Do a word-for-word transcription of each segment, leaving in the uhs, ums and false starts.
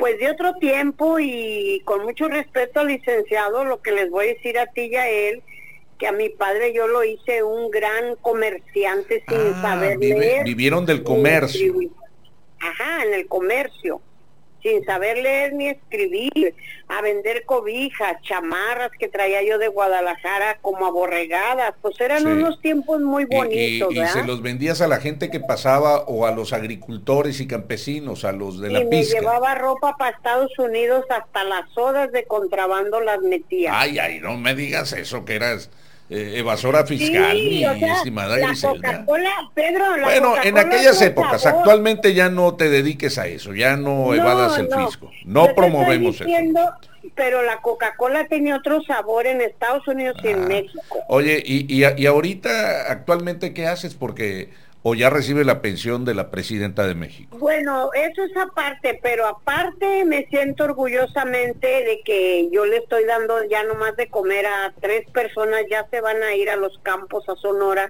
Pues de otro tiempo y con mucho respeto al licenciado, lo que les voy a decir a ti y a él, que a mi padre yo lo hice un gran comerciante sin ah, saber vive, leer. vivieron del comercio. Ajá, en el comercio, sin saber leer ni escribir, a vender cobijas, chamarras que traía yo de Guadalajara como aborregadas, pues eran sí. unos tiempos muy bonitos, y, y, y se los vendías a la gente que pasaba o a los agricultores y campesinos, a los de la y pizca. Y me llevaba ropa para Estados Unidos, hasta las sodas de contrabando las metía. Ay, ay, no me digas eso, que eras eh, evasora fiscal, sí, mi o sea, estimada la Griselda. Coca-Cola, Pedro, la bueno, Coca-Cola en aquellas es épocas, sabor. actualmente ya no te dediques a eso, ya no, no evadas el no. fisco, no Yo promovemos te estoy diciendo, eso. Pero la Coca-Cola tenía otro sabor en Estados Unidos ah, y en México. Oye, y, y, y ahorita, actualmente, ¿qué haces? Porque, o ya recibe la pensión de la presidenta de México. Bueno, eso es aparte, pero aparte me siento orgullosamente de que yo le estoy dando ya nomás de comer a tres personas, ya se van a ir a los campos a Sonora,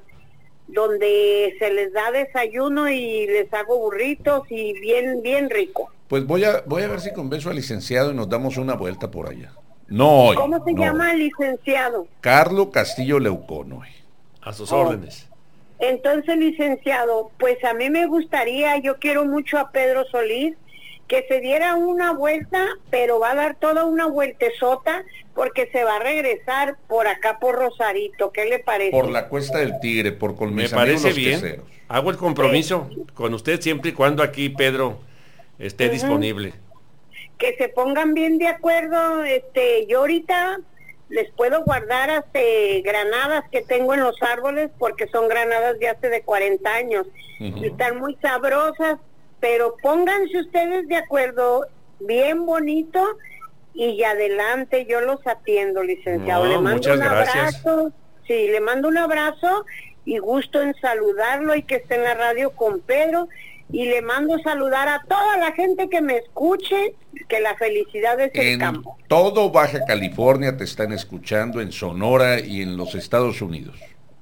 donde se les da desayuno y les hago burritos y bien, bien rico. Pues voy a, voy a ver si convenzo al licenciado y nos damos una vuelta por allá. No hoy. ¿Cómo se no llama hoy. el licenciado? Carlos Castillo Leucono. A sus oh. órdenes. Entonces, licenciado, pues a mí me gustaría, yo quiero mucho a Pedro Solís, que se diera una vuelta, pero va a dar toda una vueltezota, porque se va a regresar por acá por Rosarito. ¿Qué le parece? Por la Cuesta del Tigre, por con me mis parece amigos bien. Queseros. Hago el compromiso sí. con usted siempre y cuando aquí Pedro esté uh-huh. disponible. Que se pongan bien de acuerdo. Este, yo ahorita les puedo guardar hasta granadas que tengo en los árboles, porque son granadas de hace de cuarenta años. Uh-huh. Están muy sabrosas, pero pónganse ustedes de acuerdo, bien bonito, y adelante, yo los atiendo, licenciado. No, le mando muchas un gracias. abrazo, sí, le mando un abrazo y gusto en saludarlo y que esté en la radio con Pedro, y le mando saludar a toda la gente que me escuche, que la felicidad es el en campo. Todo Baja California te están escuchando, en Sonora y en los Estados Unidos.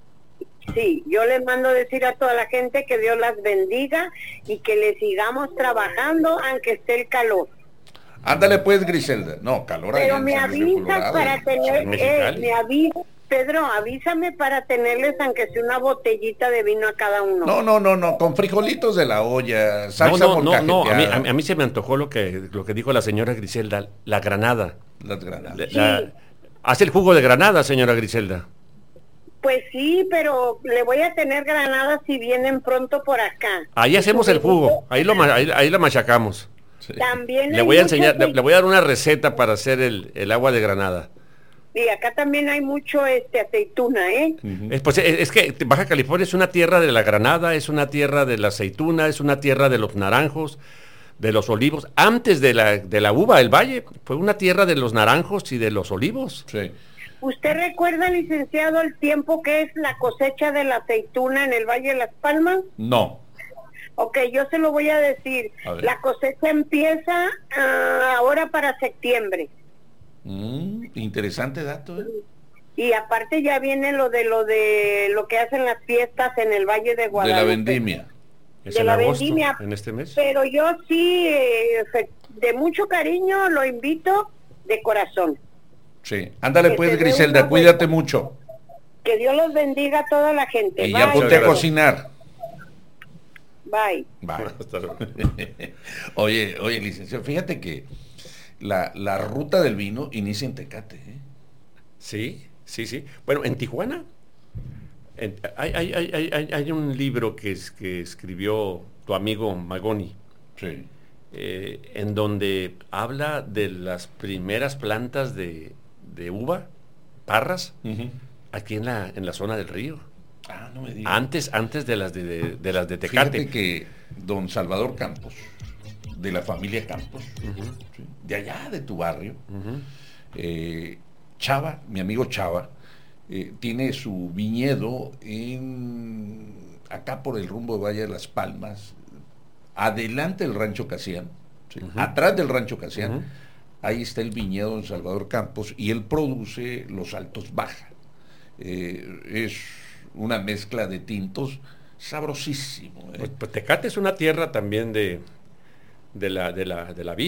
Sí, yo les mando decir a toda la gente que Dios las bendiga y que le sigamos trabajando aunque esté el calor. Ándale pues, Griselda. No, calor. Pero me avisas para tener, eh, me avisa, Pedro, avísame para tenerles aunque sea una botellita de vino a cada uno. No, no, no, no, con frijolitos de la olla, salsa no, no, no, no, a mí, a, molcajeteada. mí, a mí se me antojó lo que lo que dijo la señora Griselda, la granada. Las granadas. La, Sí. la, hace el jugo de granada, señora Griselda. Pues sí, pero le voy a tener granadas si vienen pronto por acá. Ahí hacemos el jugo, ahí lo ma- ahí, ahí la machacamos. Sí. También Le hay voy a mucho enseñar, le, ace- le voy a dar una receta para hacer el, el agua de granada. Y acá también hay mucho este aceituna, ¿eh? Ujú. Es, pues, es, es que Baja California es una tierra de la granada, es una tierra de la aceituna, es una tierra de los naranjos, de los olivos. Antes de la, de la uva, el valle, fue una tierra de los naranjos y de los olivos. Sí. ¿Usted recuerda, licenciado, el tiempo que es la cosecha de la aceituna en el Valle de Las Palmas? No. Ok, yo se lo voy a decir. A ver. La cosecha empieza ah, ahora para septiembre. Mm, interesante dato, ¿eh? Y aparte ya viene lo de lo de lo que hacen las fiestas en el Valle de De Guadalupe. la vendimia. Es De en la agosto, vendimia. en este mes. Pero yo sí, eh, fe- de mucho cariño, lo invito de corazón. Sí. Ándale Que pues, te dé Griselda, una cuídate vuelta. mucho. Que Dios los bendiga a toda la gente. Y ya Bye. ponte a gracias. cocinar. Bye. Vale. Hasta luego. Oye, oye, licenciado, fíjate que la, la ruta del vino inicia en Tecate, ¿eh? Sí, sí, sí. Bueno, en Tijuana en- hay, hay, hay, hay- hay- hay un libro que, es, que escribió tu amigo Magoni, Sí. eh, en donde habla de las primeras plantas de, de uva, parras, Ujú. aquí en la, en la zona del río. Ah, no me digas. Antes, antes de las de, de- de las de Tecate. Fíjate que don Salvador Campos, de la familia Campos, Ujú, ¿sí? De allá de tu barrio, ujú. eh, Chava, mi amigo Chava, eh, tiene su viñedo en acá por el rumbo de Valle de las Palmas, adelante del rancho Casián, ¿sí? Ujú. Atrás del rancho Casián, Ujú. ahí está el viñedo de Salvador Campos y él produce los altos baja. Eh, es una mezcla de tintos sabrosísimo. ¿eh? Pues, pues Tecate es una tierra también de, de la, de la, de la vid.